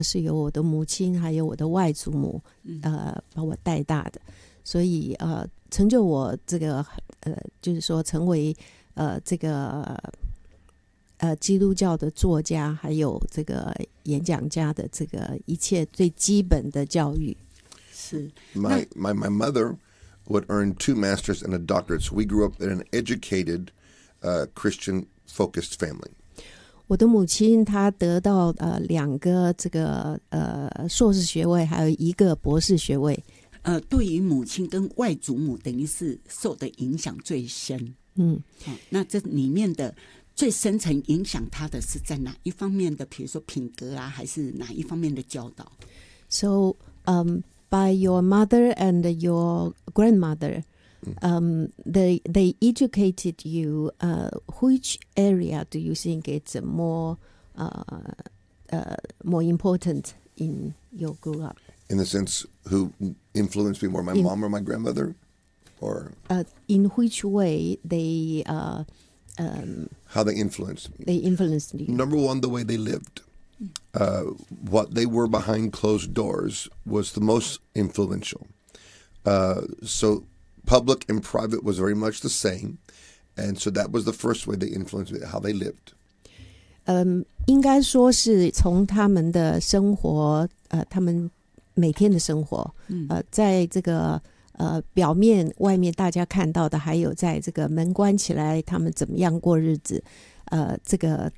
是由我的母亲还有我的外祖母把我带大的，所以成就我这个就是说成为这个基督教的作家还有这个演讲家的这个一切最基本的教育。 是 My mother would earn 2 masters and a doctorate, so we grew up in an educated Christian-focused family. 我的母亲她得到2个这个硕士学位，还有1个博士学位。 对于母亲跟外祖母，等于是受的影响最深。那这里面的最深层影响她的是在哪一方面的？比如说品格啊，还是哪一方面的教导 So, by your mother and your grandmother, they educated you. Which area do you think is more important in your grow up? In the sense, who influenced me more, my mom or my grandmother? Or In which way they how they influenced me? they influenced you? Number one, the way they lived. What they were behind closed doors was the most influential. So public and private was very much the same. And so that was the first way they influenced me, how they lived. 应该说是从他们的生活，他们每天的生活，在这个表面外面大家看到的，还有在这个门关起来他们怎么样过日子，这个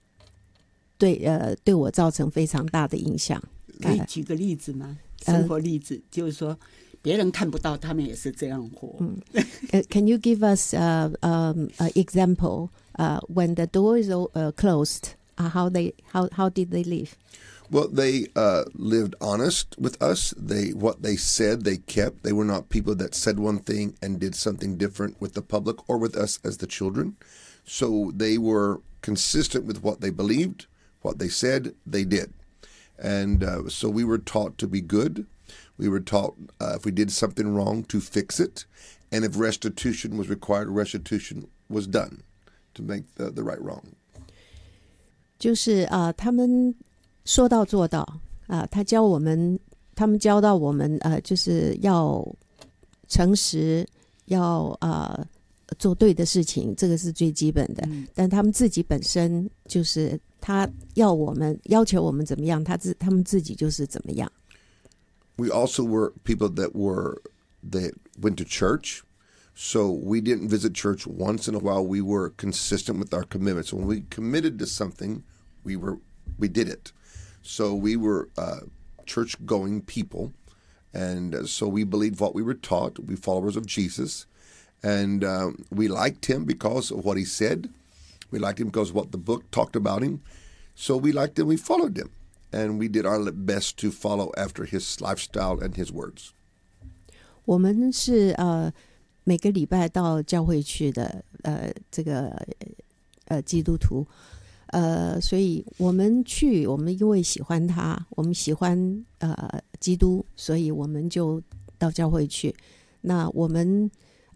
对我造成非常大的影响。 可以举个例子吗？生活例子，就是说别人看不到，他们也是这样活。 Can you give us an example when the door is closed? How did they live? Well, they lived honest with us. What they said, they kept. They were not people that said one thing and did something different with the public or with us as the children. So they were consistent with what they believed, what they said, they did. And so we were taught to be good. We were taught if we did something wrong to fix it. And if restitution was required, restitution was done to make the right wrong. 就是他们说到做到他们教到我们就是要诚实，要做对的事情，这个是最基本的。但他们自己本身就是他要求我们怎么样，他们自己就是怎么样。 We also were people that went to church. So we didn't visit church once in a while. We were consistent with our commitments. When we committed to something, we did it. So we were church-going people, and so we believed what we were taught. We followers of Jesus, and we liked him because of what he said. We liked him because of what the book talked about him. So we liked him. We followed him, and we did our best to follow after his lifestyle and his words. 我们是每个礼拜到教会去的这个基督徒，所以我们因为喜欢他，我们喜欢基督，所以我们就到教会去。那我们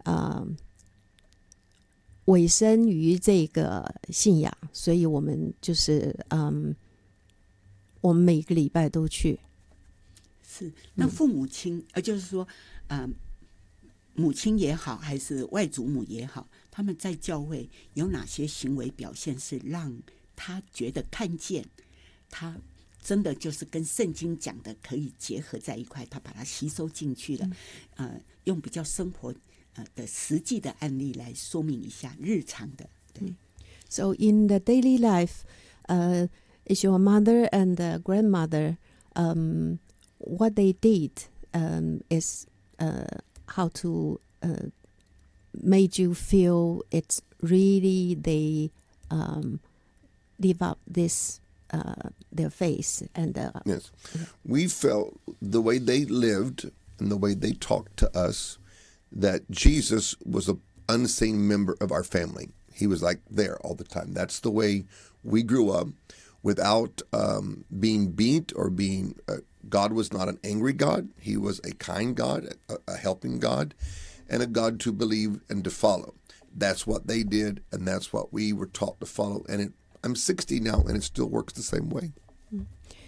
委身于这个信仰，所以我们就是我们每个礼拜都去。 是，那父母亲就是说母亲也好，还是外祖母也好，他们在教会有哪些行为表现是让他觉得看见他真的就是跟圣经讲的可以结合在一块，他把它吸收进去了。用比较生活的实际的案例来说明一下日常的。对。 So in the daily life, is your mother and grandmother, what they did is how to made you feel it's really they live up this their faith and yes, we felt the way they lived and the way they talked to us that Jesus was an unseen member of our family. He was like there all the time. That's the way we grew up without being beat or being God was not an angry God. He was a kind God, a helping God, and a God to believe and to follow. That's what they did, and that's what we were taught to follow. And I'm 60 now, and it still works the same way.